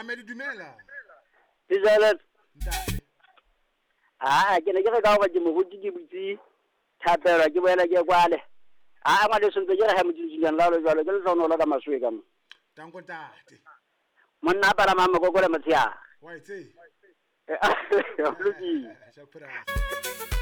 Mohamed dumela. Tizela. Ntate. Ke ne ke re ka go ke mo botse ke butsi thapelwa ke boela ke kwale. Ngwa le sentse ke re ha motšhitšhileng la lo jalo ke le tlono la ka maswe ka mo. Tango ntate. Monna para mama go go le motsia. Wa itse. Loki. Shapura.